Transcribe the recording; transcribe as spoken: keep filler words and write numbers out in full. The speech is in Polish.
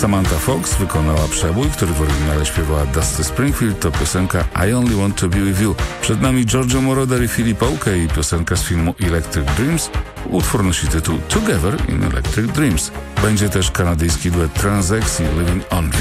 Samantha Fox wykonała przebój, który w oryginale śpiewała Dusty Springfield. To piosenka I Only Want To Be With You. Przed nami Giorgio Moroder i Philip Oakey i piosenka z filmu Electric Dreams. Utwór nosi tytuł Together in Electric Dreams. Będzie też kanadyjski duet Trans X i Living On.